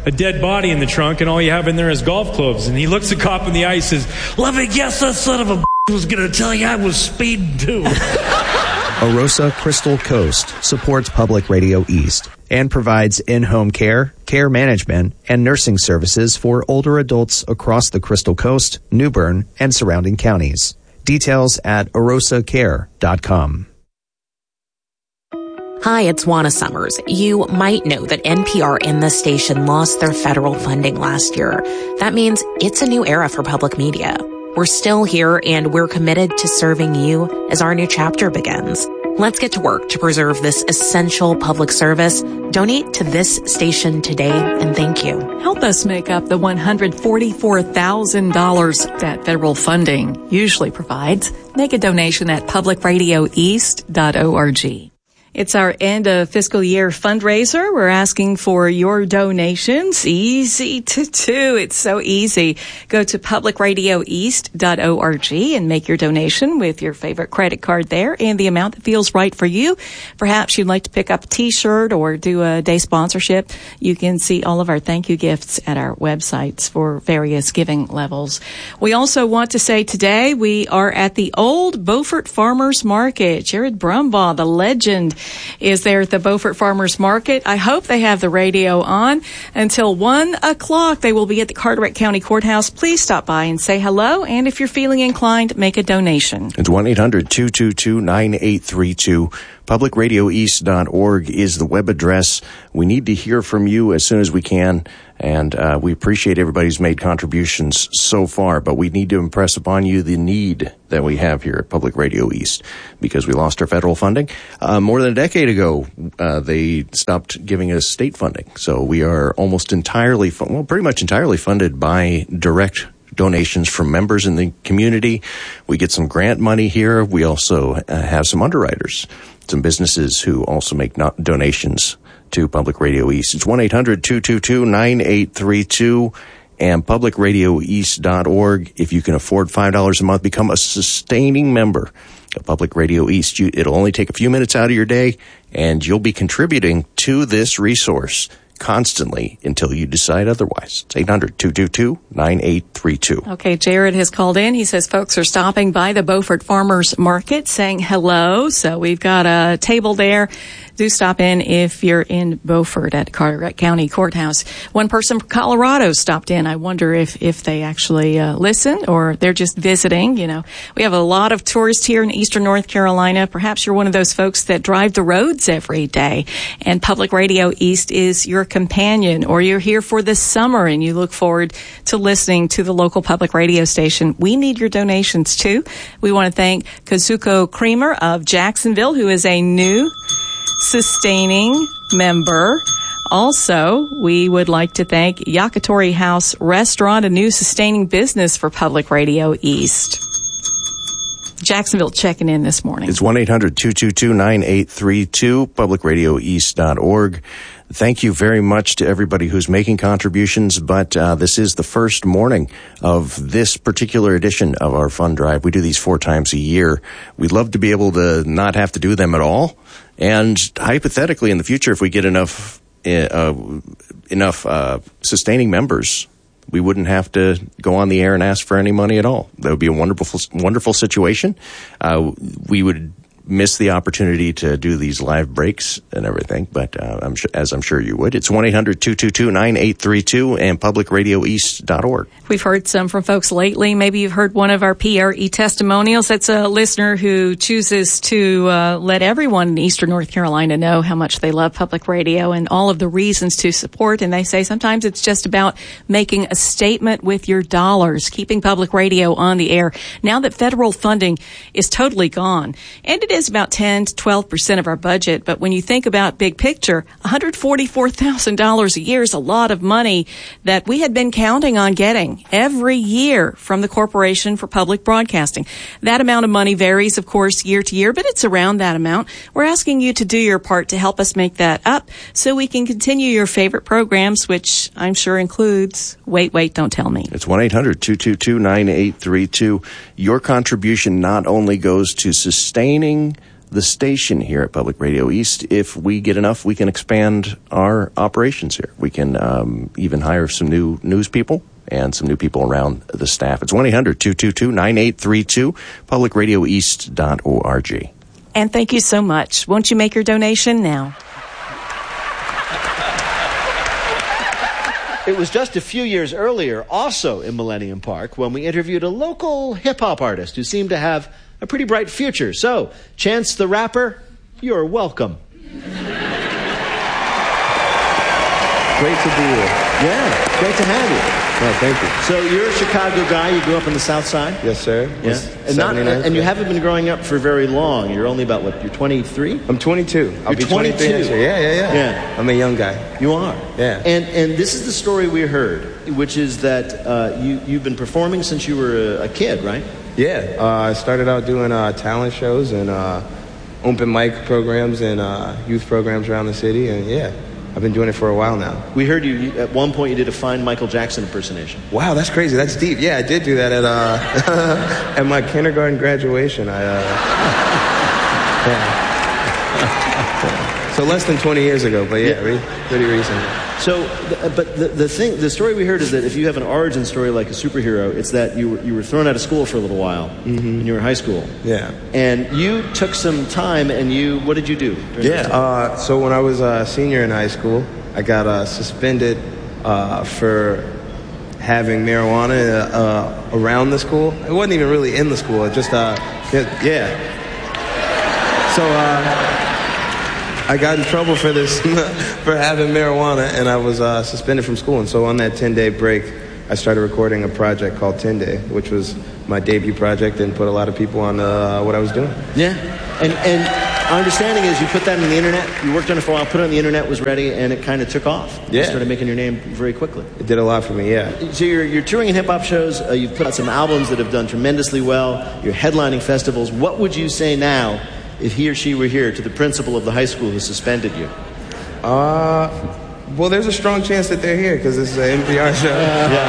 a dead body in the trunk, and all you have in there is golf clubs. And he looks the cop in the eye and says, "Let me guess, that son of a was going to tell you I was speeding too." Orosa Crystal Coast supports Public Radio East and provides in-home care, care management, and nursing services for older adults across the Crystal Coast, New Bern, and surrounding counties. Details at orosacare.com. Hi, it's Juana Summers. You might know that NPR and this station lost their federal funding last year. That means it's a new era for public media. We're still here, and we're committed to serving you as our new chapter begins. Let's get to work to preserve this essential public service. Donate to this station today, and thank you. Help us make up the $144,000 that federal funding usually provides. Make a donation at publicradioeast.org. It's our end of fiscal year fundraiser. We're asking for your donations. Easy to do. It's so easy. Go to publicradioeast.org and make your donation with your favorite credit card there and the amount that feels right for you. Perhaps you'd like to pick up a t-shirt or do a day sponsorship. You can see all of our thank you gifts at our websites for various giving levels. We also want to say today we are at the Old Beaufort Farmers Market. Jared Brumbaugh, the legend, is there at the Beaufort Farmers Market. I hope they have the radio on until 1 o'clock. They will be at the Carteret County Courthouse. Please stop by and say hello, and if you're feeling inclined, make a donation. It's 1-800-222-9832. PublicRadioEast.org is the web address. We need to hear from you as soon as we can, and we appreciate everybody who's made contributions so far, but we need to impress upon you the need that we have here at Public Radio East, because we lost our federal funding. More than a decade ago, they stopped giving us state funding, so we are almost entirely, pretty much entirely funded by direct donations from members in the community. We get some grant money here. We also have some underwriters, some businesses who also make donations to Public Radio East. It's 1-800-222-9832 and publicradioeast.org. If you can afford $5 a month, become a sustaining member of Public Radio East. It'll only take a few minutes out of your day, and you'll be contributing to this resource constantly until you decide otherwise. It's 800-222-9832. Okay, Jared has called in. He says folks are stopping by the Beaufort Farmers Market saying hello. So we've got a table there. Do stop in if you're in Beaufort at Carteret County Courthouse. One person from Colorado stopped in. I wonder if they actually listen or they're just visiting. You know, we have a lot of tourists here in Eastern North Carolina. Perhaps you're one of those folks that drive the roads every day, and Public Radio East is your companion, or you're here for the summer and you look forward to listening to the local public radio station. We need your donations too. We want to thank Kazuko Creamer of Jacksonville, who is a new sustaining member. Also, we would like to thank Yakitori House Restaurant, a new sustaining business for Public Radio East. Jacksonville checking in this morning. It's 1-800-222-9832, publicradioeast.org. Thank you very much to everybody who's making contributions, but this is the first morning of this particular edition of our fund drive. We do these 4 times a year. We'd love to be able to not have to do them at all, and hypothetically in the future, if we get enough sustaining members, we wouldn't have to go on the air and ask for any money at all. That would be a wonderful situation. We would miss the opportunity to do these live breaks and everything, but I'm sure you would. It's 1-800-222-9832 and publicradioeast.org. We've heard some from folks lately. Maybe you've heard one of our PRE testimonials. That's a listener who chooses to let everyone in Eastern North Carolina know how much they love public radio and all of the reasons to support. And they say sometimes it's just about making a statement with your dollars, keeping public radio on the air. Now that federal funding is totally gone, and it is about 10 to 12% of our budget, but when you think about big picture, $144,000 a year is a lot of money that we had been counting on getting every year from the Corporation for Public Broadcasting. That amount of money varies, of course, year to year, but it's around that amount. We're asking you to do your part to help us make that up so we can continue your favorite programs, which I'm sure includes Wait, Don't Tell Me. It's 1-800-222-9832. Your contribution not only goes to sustaining the station here at Public Radio East. If we get enough, we can expand our operations here. We can even hire some new news people and some new people around the staff. It's 1-800-222-9832, publicradioeast.org. And thank you so much. Won't you make your donation now? It was just a few years earlier, also in Millennium Park, when we interviewed a local hip-hop artist who seemed to have a pretty bright future. So, Chance the Rapper, you're welcome. Great to be here. Yeah, great to have you. Oh, thank you. So you're a Chicago guy. You grew up on the South Side? Yes, sir. Yeah. And you haven't been growing up for very long. You're only about, what, you're 23? I'm 22. I'll be 23 next year. Yeah. I'm a young guy. You are? Yeah. And this is the story we heard, which is that you've been performing since you were a kid, right? Yeah. I started out doing talent shows and open mic programs and youth programs around the city, and yeah. I've been doing it for a while now. We heard you, at one point you did a fine Michael Jackson impersonation. Wow, that's crazy. That's deep. Yeah, I did do that at at my kindergarten graduation. So less than 20 years ago, but yeah, pretty recent. So, but the story we heard is that if you have an origin story like a superhero, it's that you were thrown out of school for a little while when you were in high school. Yeah. And you took some time and what did you do? Yeah, so when I was a senior in high school, I got suspended for having marijuana around the school. It wasn't even really in the school, it just, yeah. So, I got in trouble for this, for having marijuana, and I was suspended from school. And so on that 10-day break, I started recording a project called 10 Day, which was my debut project and put a lot of people on what I was doing. Yeah. And our understanding is you put that on the internet, you worked on it for a while, put it on the internet, was ready, and it kind of took off. Yeah. You started making your name very quickly. It did a lot for me, yeah. So you're touring in hip-hop shows, you've put out some albums that have done tremendously well, you're headlining festivals. What would you say now, if he or she were here, to the principal of the high school who suspended you? Well, there's a strong chance that they're here because this is an NPR show.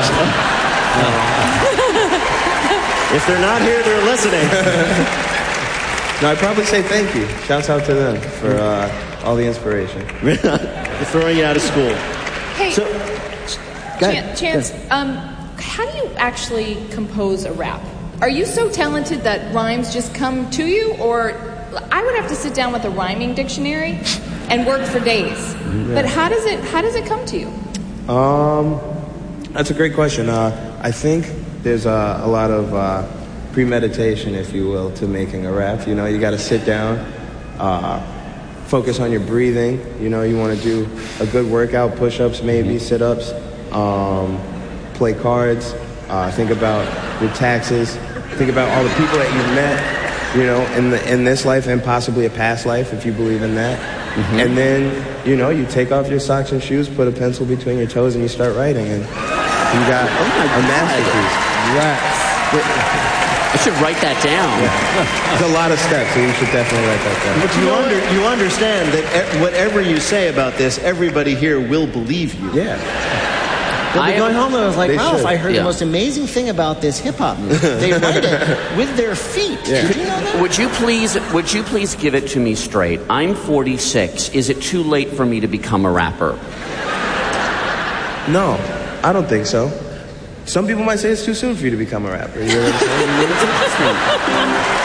If they're not here, they're listening. No, I'd probably say thank you. Shouts out to them for all the inspiration. For throwing you out of school. Hey, so, Chance, how do you actually compose a rap? Are you so talented that rhymes just come to you, or I would have to sit down with a rhyming dictionary and work for days. Yeah. But how does it come to you? That's a great question. I think there's a lot of premeditation, if you will, to making a rap. You know, you got to sit down, focus on your breathing. You know, you want to do a good workout, push-ups, maybe sit-ups, play cards, think about your taxes, think about all the people that you've met, you know, in this life and possibly a past life, if you believe in that. And then, you know, you take off your socks and shoes, put a pencil between your toes, and you start writing, and you got a masterpiece. Right. I should write that down. Yeah. There's a lot of steps, so you should definitely write that down. But you understand that whatever you say about this, everybody here will believe you. Yeah. They'll be going home and I was like, Ralph, I heard the most amazing thing about this hip-hop music. They write it with their feet. Yeah. Did you know that? Would you please give it to me straight? I'm 46. Is it too late for me to become a rapper? No, I don't think so. Some people might say it's too soon for you to become a rapper. You know what I'm saying?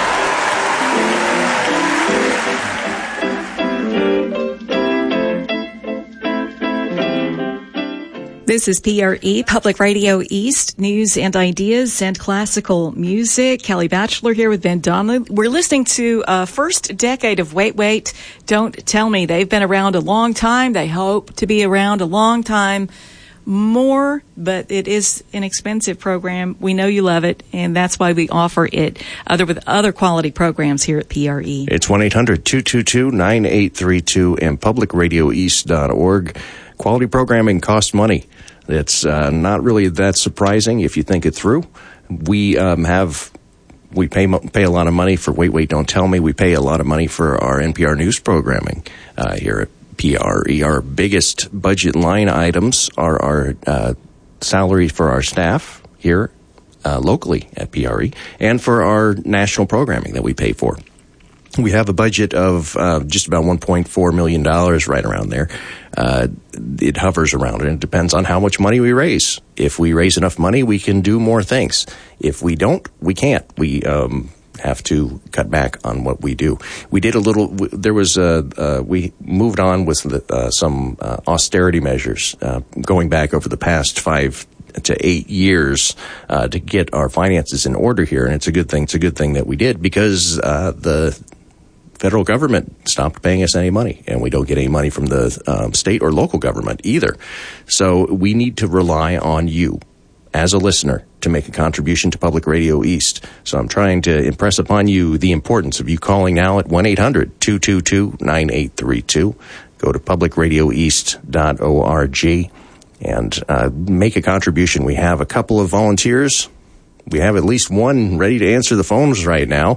This is PRE, Public Radio East, news and ideas and classical music. Kelly Batchelor here with Ben Donnelly. We're listening to first decade of Wait, Don't Tell Me. They've been around a long time. They hope to be around a long time more, but it is an expensive program. We know you love it, and that's why we offer it with other quality programs here at PRE. It's 1-800-222-9832 and publicradioeast.org. Quality programming costs money. It's not really that surprising if you think it through. We pay a lot of money for Wait, Don't Tell Me. We pay a lot of money for our NPR news programming here at PRE. Our biggest budget line items are our salary for our staff here locally at PRE and for our national programming that we pay for. We have a budget of just about $1.4 million, right around there. It hovers around, and it depends on how much money we raise. If we raise enough money, we can do more things. If we don't, we can't. We have to cut back on what we do. We did a little. We moved on with some austerity measures going back over the past 5 to 8 years to get our finances in order here, and it's a good thing. It's a good thing that we did, because the federal government stopped paying us any money, and we don't get any money from the state or local government either. So we need to rely on you as a listener to make a contribution to Public Radio East. So I'm trying to impress upon you the importance of you calling now at 1-800-222-9832. Go to publicradioeast.org and make a contribution. We have a couple of volunteers. We have at least one ready to answer the phones right now.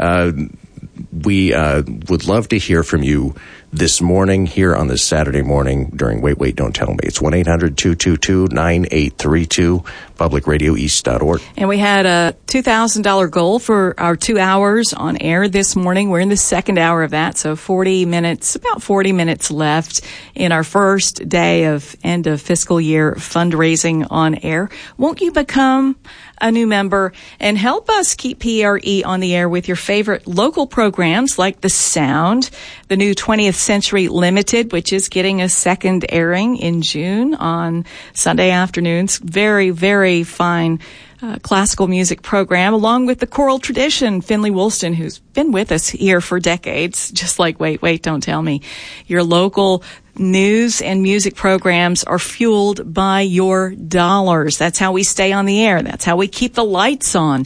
We would love to hear from you this morning here on this Saturday morning during Wait, Don't Tell Me. It's 1-800-222-9832, publicradioeast.org. And we had a $2,000 goal for our 2 hours on air this morning. We're in the second hour of that, so 40 minutes left in our first day of end of fiscal year fundraising on air. Won't you become a new member and help us keep PRE on the air with your favorite local programs like The Sound, the new 20th Century Limited, which is getting a second airing in June on Sunday afternoons. Very, very fine classical music program, along with the choral tradition, Finley Woolston, who's been with us here for decades, just like Wait, Don't Tell Me. Your local news and music programs are fueled by your dollars. That's how we stay on the air. That's how we keep the lights on.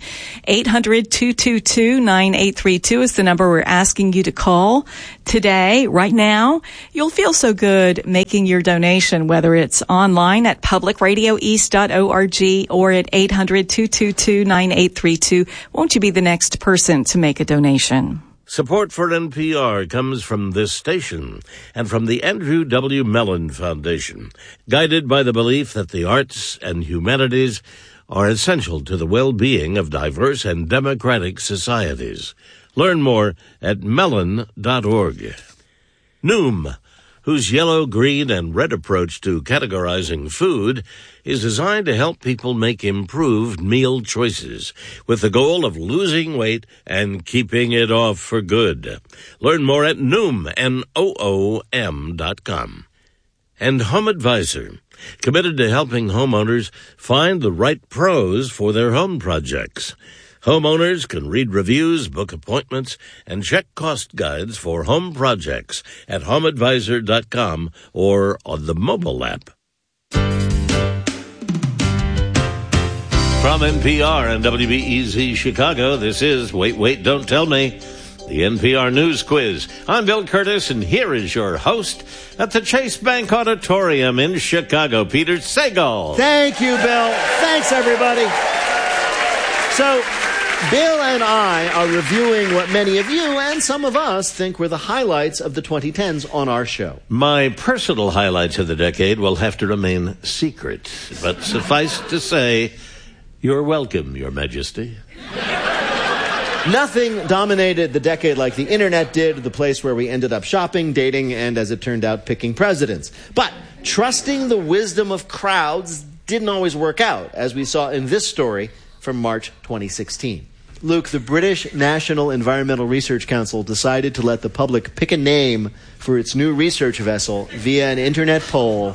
800-222-9832 is the number we're asking you to call today, right now. You'll feel so good making your donation, whether it's online at publicradioeast.org or at 800-222-9832. Won't you be the next person to make a donation? Support for NPR comes from this station and from the Andrew W. Mellon Foundation, guided by the belief that the arts and humanities are essential to the well-being of diverse and democratic societies. Learn more at mellon.org. Noom, whose yellow, green, and red approach to categorizing food is designed to help people make improved meal choices with the goal of losing weight and keeping it off for good. Learn more at Noom, Noom.com. And Home Advisor, committed to helping homeowners find the right pros for their home projects. Homeowners can read reviews, book appointments, and check cost guides for home projects at homeadvisor.com or on the mobile app. From NPR and WBEZ Chicago, this is Wait, Don't Tell Me, the NPR News Quiz. I'm Bill Curtis, and here is your host at the Chase Bank Auditorium in Chicago, Peter Sagal. Thank you, Bill. Thanks, everybody. So, Bill and I are reviewing what many of you and some of us think were the highlights of the 2010s on our show. My personal highlights of the decade will have to remain secret, but suffice to say, you're welcome, Your Majesty. Nothing dominated the decade like the internet did, the place where we ended up shopping, dating, and, as it turned out, picking presidents. But trusting the wisdom of crowds didn't always work out, as we saw in this story from March 2016. Luke, the British National Environmental Research Council decided to let the public pick a name for its new research vessel via an internet poll.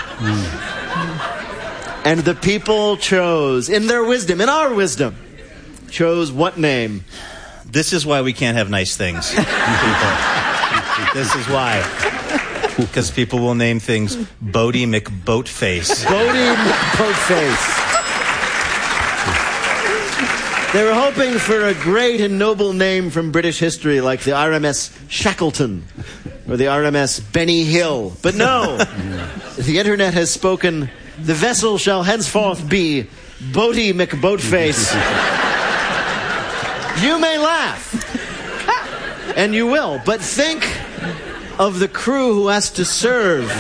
And the people chose, in their wisdom, in our wisdom, chose what name? This is why we can't have nice things. This is why. Because people will name things Bodie McBoatface. Bodie McBoatface. They were hoping for a great and noble name from British history, like the RMS Shackleton or the RMS Benny Hill. But no, the internet has spoken. The vessel shall henceforth be Bodie McBoatface. You may laugh, and you will, but think of the crew who has to serve.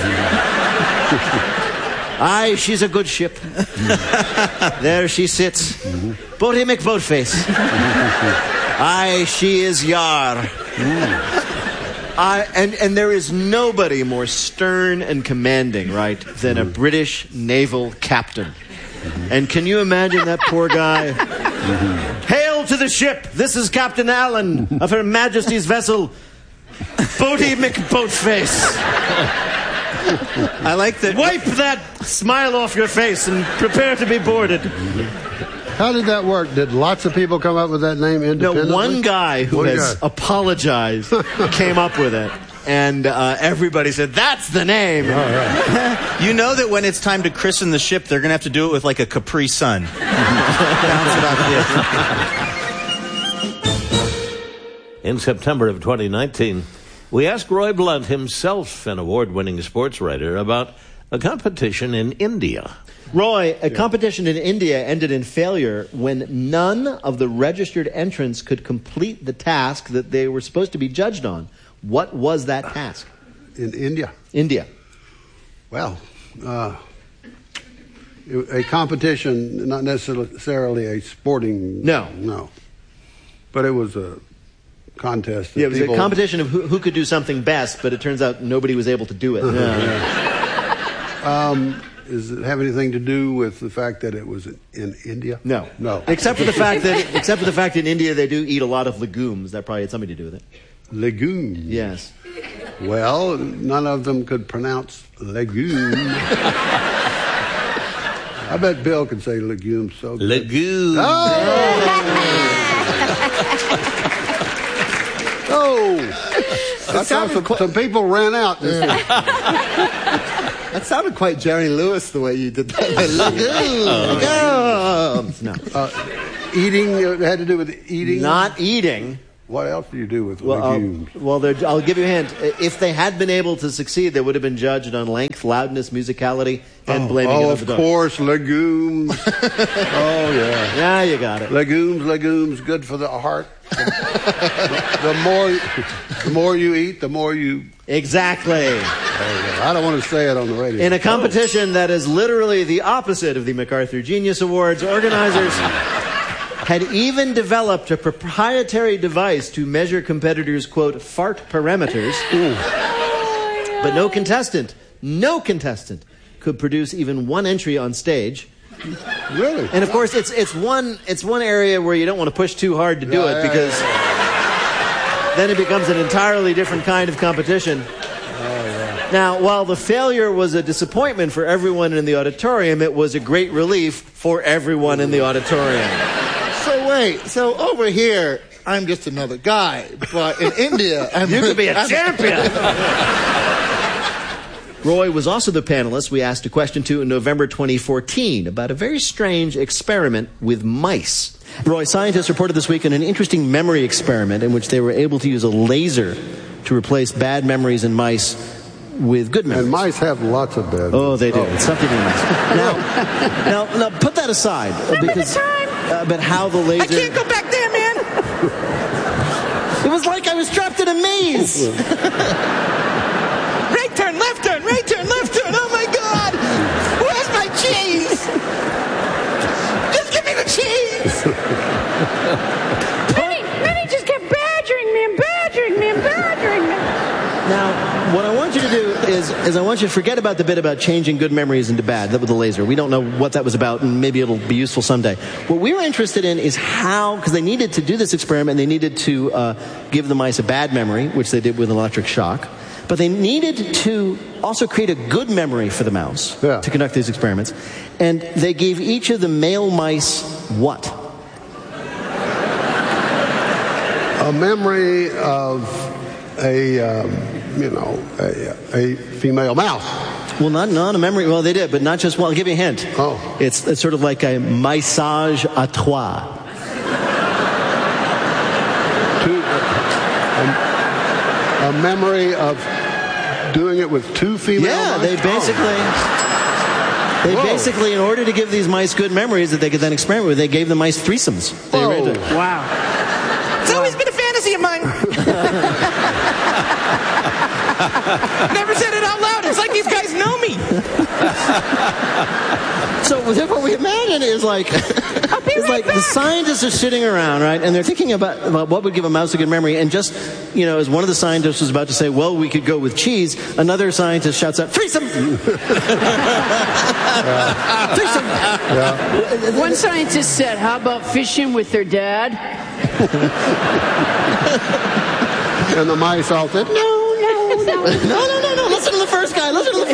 Aye, she's a good ship. There she sits. Bodie McBoatface. Aye, she is yar. And there is nobody more stern and commanding, right, than a British naval captain. And can you imagine that poor guy? Hail to the ship! This is Captain Allen of Her Majesty's vessel, Boaty McBoatface. I like that. Wipe that smile off your face and prepare to be boarded. How did that work? Did lots of people come up with that name independently? No, one guy who apologized came up with it. And everybody said, that's the name. All right. You know that when it's time to christen the ship, they're going to have to do it with like a Capri Sun. Bounce it off the In September of 2019, we asked Roy Blunt himself, an award-winning sports writer, about a competition in India. Roy, a competition in India ended in failure when none of the registered entrants could complete the task that they were supposed to be judged on. What was that task? In India? India. Well, a competition, not necessarily a sporting... No. But it was a contest. Yeah, it was a competition of who could do something best, but it turns out nobody was able to do it. Does it have anything to do with the fact that it was in India? No. No. Except for the fact that in India they do eat a lot of legumes. That probably had something to do with it. Legumes? Yes. Well, none of them could pronounce legume. I bet Bill could say legumes so good. Legume. I thought some people ran out. That sounded quite Jerry Lewis the way you did that. Legumes. No. Eating had to do with eating? Not eating. What else do you do with legumes? I'll give you a hint. If they had been able to succeed, they would have been judged on length, loudness, musicality, and blaming it on the dog. Of course, legumes. Yeah. Yeah, you got it. Legumes, good for the heart. The more you eat, the more you... Exactly. I don't want to say it on the radio. In a competition that is literally the opposite of the MacArthur Genius Awards, organizers had even developed a proprietary device to measure competitors' quote fart parameters. But no contestant could produce even one entry on stage. Really? And of course, it's one area where you don't want to push too hard to do it because then it becomes an entirely different kind of competition. Now, while the failure was a disappointment for everyone in the auditorium, it was a great relief for everyone in the auditorium. So over here, I'm just another guy, but in India, you could be a champion. Roy was also the panelist we asked a question to in November 2014 about a very strange experiment with mice. Roy, scientists reported this week on an interesting memory experiment in which they were able to use a laser to replace bad memories in mice with good memories. And mice have lots of bad memories. Oh, they do. It's something in mice. Now, put that aside. Because, but how the laser... I can't go back there, man. It was like I was trapped in a maze. Right turn, left turn, right turn, left turn. Oh, my God. Where's my cheese? Just give me the cheese. Minnie just kept badgering me. Now, what I want you to do is I want you to forget about the bit about changing good memories into bad, that with the laser. We don't know what that was about, and maybe it'll be useful someday. What we were interested in is how, because they needed to do this experiment, they needed to give the mice a bad memory, which they did with an electric shock. But they needed to also create a good memory for the mouse to conduct these experiments. And they gave each of the male mice what? A memory of a female mouse. Well, not a memory. Well, they did, but not just. Well, I'll give you a hint. Oh, it's sort of like a maissage à trois. A memory of doing it with two female mice? They basically, in order to give these mice good memories that they could then experiment with, they gave the mice threesomes. Wow. It's always been a fantasy of mine. Never said it out loud. It's like these guys know me. So what we imagine is like the scientists are sitting around, right, and they're thinking about what would give a mouse a good memory, and just, as one of the scientists was about to say, well, we could go with cheese, another scientist shouts out, threesome! Threesome! Yeah. One scientist said, how about fishing with their dad? And the mice all said, no. No, listen to the first guy.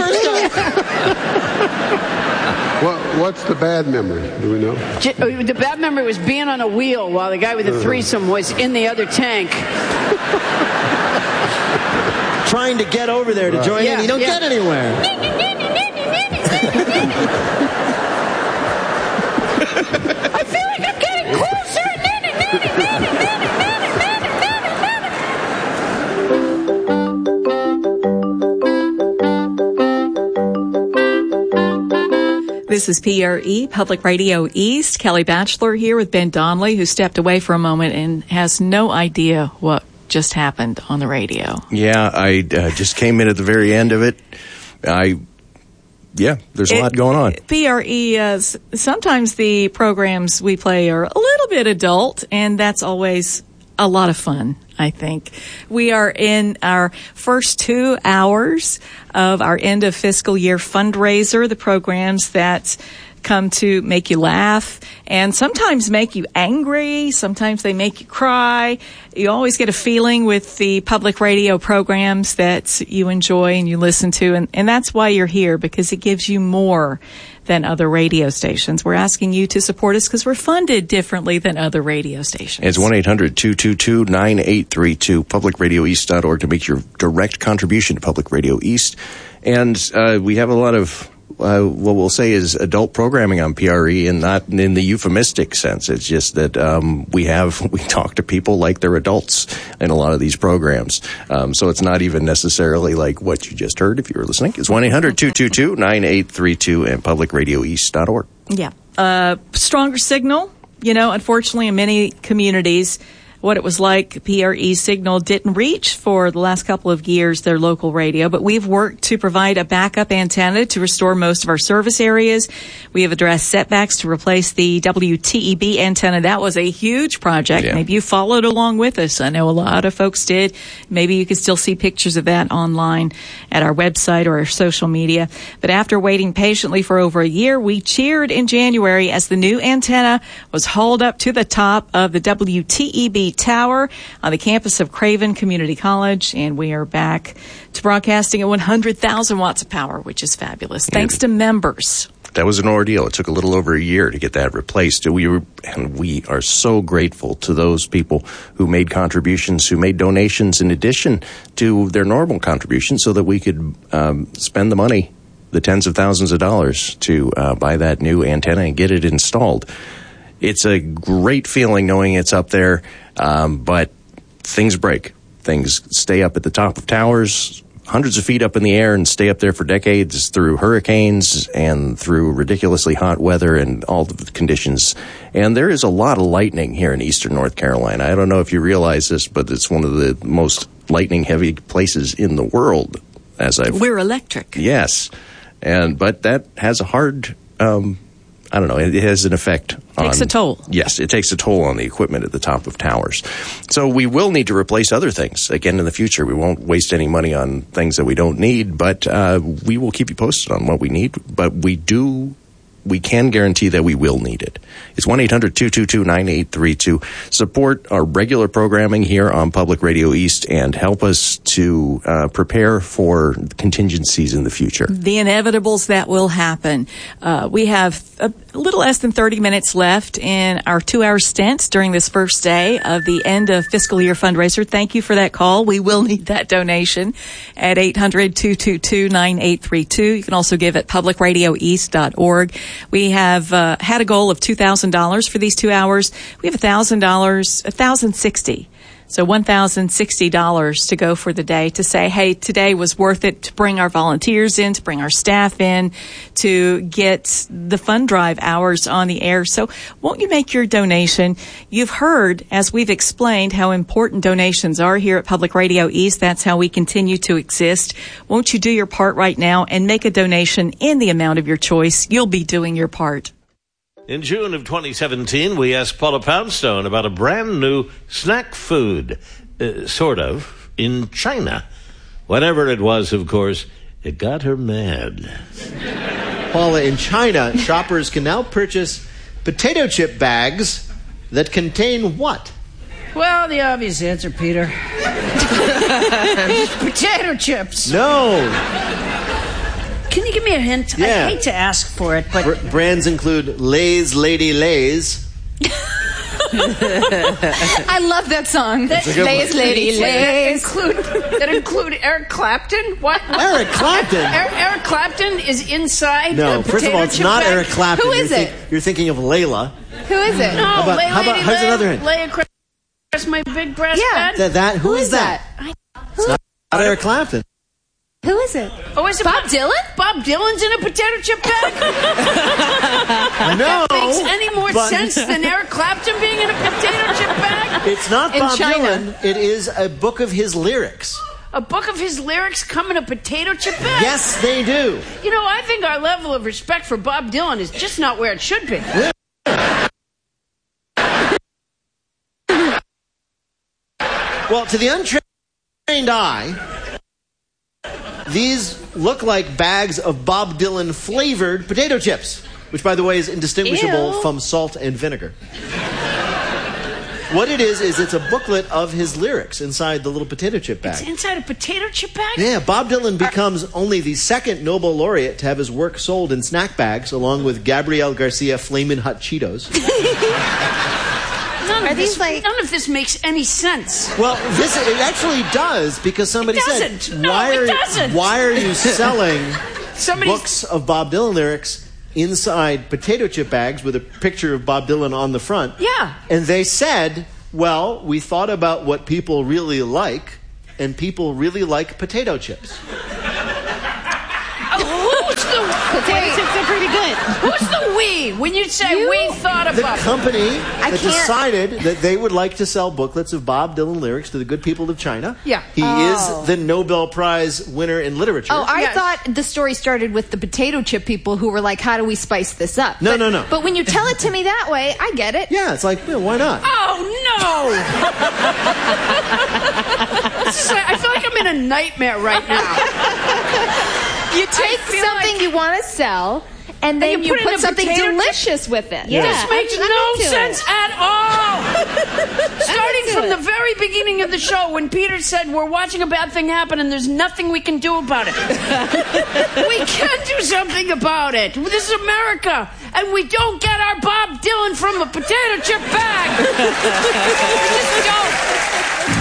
What's the bad memory? Do we know? The bad memory was being on a wheel while the guy with the threesome was in the other tank. Trying to get over there to join in. You don't get anywhere. I feel like I'm getting closer. This is PRE, Public Radio East. Kelly Batchelor here with Ben Donnelly, who stepped away for a moment and has no idea what just happened on the radio. Yeah, I just came in at the very end of it. There's a lot going on. PRE, sometimes the programs we play are a little bit adult, and that's always a lot of fun, I think. We are in our first 2 hours of our end of fiscal year fundraiser, the programs that come to make you laugh and sometimes make you angry. Sometimes they make you cry. You always get a feeling with the public radio programs that you enjoy and you listen to. And that's why you're here, because it gives you more than other radio stations. We're asking you to support us because we're funded differently than other radio stations. It's 1-800-222-9832, publicradioeast.org to make your direct contribution to Public Radio East. And we have a lot of what we'll say is adult programming on PRE, and not in the euphemistic sense. It's just that we talk to people like they're adults in a lot of these programs. So it's not even necessarily like what you just heard if you were listening. It's 1-800-222-9832 and publicradioeast.org. Yeah. Stronger signal. Unfortunately, in many communities, what it was like, PRE signal didn't reach for the last couple of years their local radio, but we've worked to provide a backup antenna to restore most of our service areas. We have addressed setbacks to replace the WTEB antenna. That was a huge project. Yeah. Maybe you followed along with us. I know a lot of folks did. Maybe you can still see pictures of that online at our website or our social media. But after waiting patiently for over a year, we cheered in January as the new antenna was hauled up to the top of the WTEB tower on the campus of Craven Community College, and we are back to broadcasting at 100,000 watts of power, which is fabulous. Thanks to members. That was an ordeal. It took a little over a year to get that replaced. We are so grateful to those people who made contributions, who made donations in addition to their normal contributions, so that we could spend the money, the tens of thousands of dollars, to buy that new antenna and get it installed. It's a great feeling knowing it's up there, but things break. Things stay up at the top of towers, hundreds of feet up in the air, and stay up there for decades through hurricanes and through ridiculously hot weather and all the conditions. And there is a lot of lightning here in eastern North Carolina. I don't know if you realize this, but it's one of the most lightning-heavy places in the world. We're electric. Yes, but that has a hard... it has an effect on... Takes a toll. Yes, it takes a toll on the equipment at the top of towers. So we will need to replace other things again in the future. We won't waste any money on things that we don't need, but we will keep you posted on what we need. But we can guarantee that we will need it. It's 1-800-222-9832. Support our regular programming here on Public Radio East and help us to prepare for contingencies in the future. The inevitables that will happen. We have a little less than 30 minutes left in our 2-hour stint during this first day of the end of fiscal year fundraiser. Thank you for that call. We will need that donation at 800-222-9832. You can also give at publicradioeast.org. We have had a goal of $2,000 for these 2 hours. We have $1,060. So $1,060 to go for the day, to say, hey, today was worth it to bring our volunteers in, to bring our staff in, to get the fund drive hours on the air. So won't you make your donation? You've heard, as we've explained, how important donations are here at Public Radio East. That's how we continue to exist. Won't you do your part right now and make a donation in the amount of your choice? You'll be doing your part. In June of 2017, we asked Paula Poundstone about a brand new snack food, sort of, in China. Whatever it was, of course, it got her mad. Paula, in China, shoppers can now purchase potato chip bags that contain what? Well, the obvious answer, Peter. Potato chips. No. Can you give me a hint? Yeah. I hate to ask for it, but... Brands include Lay's Lady Lays. I love that song. Lay's Lady Lays. That include Eric Clapton? What? Eric Clapton? Eric Clapton is inside No, a first of all, it's not bag? Eric Clapton. Who is it? You're thinking of Layla. Who is it? No, How's another hint? Lay across my big brass bed? Who is that? It's not Eric Clapton. Who is it? Oh, is it Bob Dylan? Bob Dylan's in a potato chip bag? No. That makes any more sense than Eric Clapton being in a potato chip bag? It's not In Bob China. Dylan. It is a book of his lyrics. A book of his lyrics come in a potato chip bag? Yes, they do. You know, I think our level of respect for Bob Dylan is just not where it should be. Well, to the untrained eye, these look like bags of Bob Dylan flavored potato chips, which, by the way, is indistinguishable Ew. from salt and vinegar. What it is it's a booklet of his lyrics inside the little potato chip bag. It's inside a potato chip bag? Yeah, Bob Dylan becomes only the second Nobel laureate to have his work sold in snack bags, along with Gabriel Garcia Flamin' Hot Cheetos. None of this makes any sense. Well, it actually does, because somebody It said, doesn't. why are you selling books of Bob Dylan lyrics inside potato chip bags with a picture of Bob Dylan on the front? Yeah. And they said, well, we thought about what people really like, and people really like potato chips. Potato chips are pretty good. Who's the we? When you say we thought The about company that decided that they would like to sell booklets of Bob Dylan lyrics to the good people of China. Yeah. He is the Nobel Prize winner in literature. Oh, I thought the story started with the potato chip people who were like, how do we spice this up? No. But when you tell it to me that way, I get it. Yeah, it's like, why not? Oh, no! I feel like I'm in a nightmare right now. You take something you want to sell, and then you put something delicious with it. Yeah. This makes no sense at all. Starting from the very beginning of the show, when Peter said, we're watching a bad thing happen and there's nothing we can do about it. We can do something about it. This is America, and we don't get our Bob Dylan from a potato chip bag. We just don't.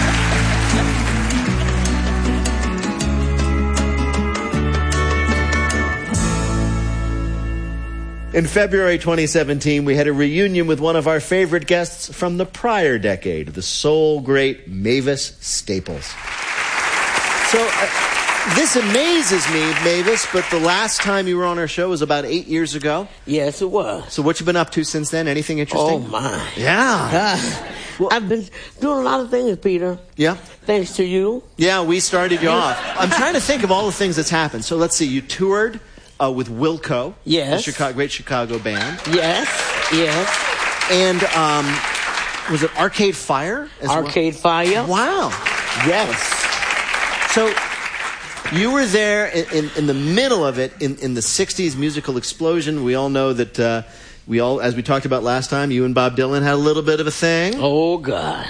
In February 2017, we had a reunion with one of our favorite guests from the prior decade, the soul great Mavis Staples. So, this amazes me, Mavis, but the last time you were on our show was about 8 years ago. Yes, it was. So what you been up to since then? Anything interesting? Oh, my. Yeah. I've been doing a lot of things, Peter. Yeah? Thanks to you. Yeah, we started you off. I'm trying to think of all the things that's happened. So let's see. You toured with Wilco. Yes. The great Chicago band. Yes. And was it Arcade Fire? Arcade Fire. Wow. Yes. So you were there in the middle of it, in the 60s musical explosion. We all know that as we talked about last time, you and Bob Dylan had a little bit of a thing. Oh, God.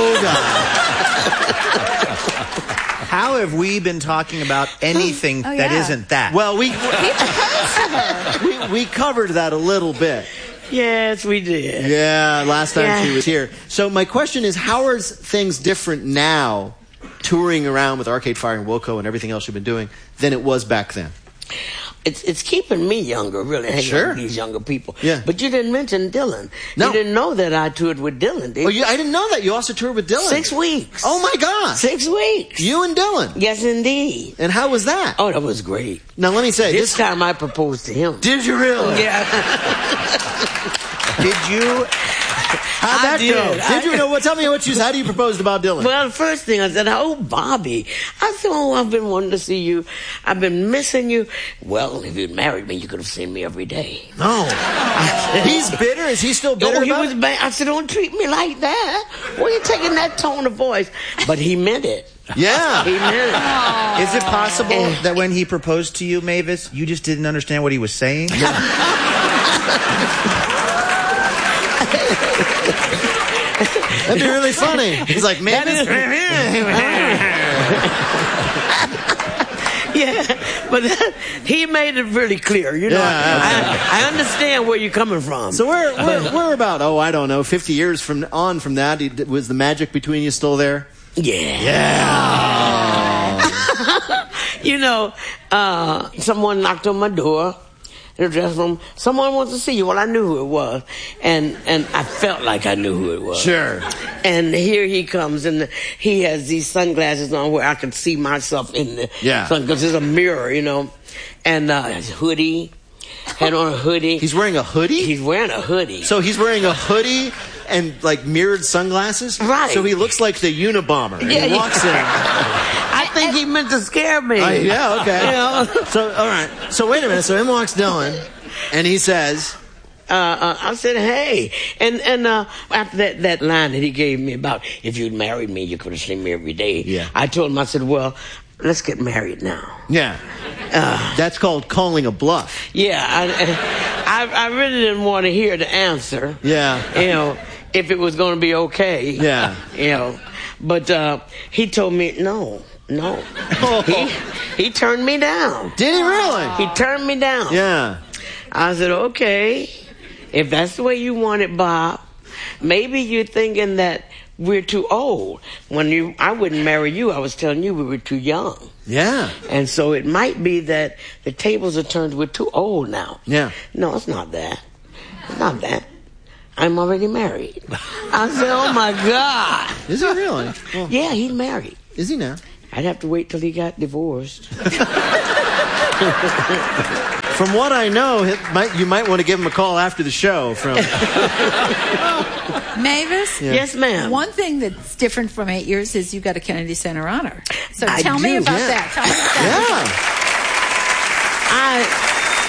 How have we been talking about anything that isn't that? Well, we covered that a little bit. Yes, we did. Yeah, last time she was here. So my question is, how are things different now, touring around with Arcade Fire and Wilco and everything else you've been doing, than it was back then? It's keeping me younger, really, hanging out with these younger people. Yeah. But you didn't mention Dylan. No. You didn't know that I toured with Dylan, did you? I didn't know that. You also toured with Dylan. 6 weeks. Oh, my gosh. 6 weeks. You and Dylan. Yes, indeed. And how was that? Oh, that was great. Now, let me say, this time I proposed to him. Did you really? Yeah. Did you? How'd that go? Did you know what? Tell me how do you propose to Bob Dylan? Well, the first thing I said, "Oh, Bobby," I said, "Oh, I've been wanting to see you. I've been missing you." Well, if you'd married me, you could have seen me every day. No, he's bitter. Is he still bitter? He was bad. I said, "Don't treat me like that. Why are you taking that tone of voice?" But he meant it. Yeah, he meant it. Is it possible that when he proposed to you, Mavis, you just didn't understand what he was saying? That'd be really funny. He's like, Mavis. Yeah, but he made it really clear. You know, I understand where you're coming from. So we're about, I don't know, 50 years from that. Was the magic between you still there? Yeah. You know, someone knocked on my door in the dressing room. Someone wants to see you. Well, I knew who it was, and I felt like I knew who it was. Sure. And here he comes, and he has these sunglasses on where I can see myself in the sun, because there's a mirror, you know, and his hoodie. Had on a hoodie. He's wearing a hoodie? He's wearing a hoodie. So he's wearing a hoodie and like mirrored sunglasses? Right. So he looks like the Unabomber. Yeah, he walks in. I think he meant to scare me. Yeah, okay. You know? So, all right. So wait a minute. So in walks Dylan, and he says... I said, hey. And after that line that he gave me about, if you'd married me, you could have seen me every day. Yeah. I told him, I said, well, let's get married now. Yeah. That's called calling a bluff. Yeah. I really didn't want to hear the answer. Yeah. You know, if it was going to be okay. Yeah. You know. But he told me, no. He turned me down. Did he really? He turned me down. Yeah. I said, okay, if that's the way you want it, Bob, maybe you're thinking that we're too old. When I wouldn't marry you, I was telling you we were too young. Yeah. And so it might be that the tables are turned, we're too old now. Yeah. No, it's not that. It's not that. I'm already married. I said, oh my God. Is he really? Well, yeah, he's married. Is he now? I'd have to wait till he got divorced. From what I know, you might want to give him a call after the show. Mavis? Yeah. Yes, ma'am. One thing that's different from 8 years is you got a Kennedy Center honor. So I tell me do, about yeah. that. Tell me about that.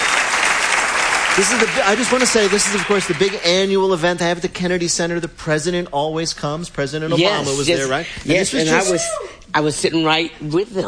I just want to say, this is, of course, the big annual event I have at the Kennedy Center. The president always comes. President Obama was there, right? Yes, and I was sitting right with them.